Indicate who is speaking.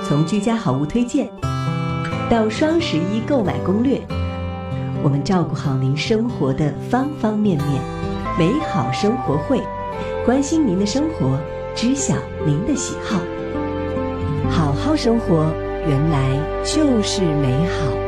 Speaker 1: 从居家好物推荐到双11购买攻略，我们照顾好您生活的方方面面。美好生活会，关心您的生活，知晓您的喜好。好好生活，原来就是美好。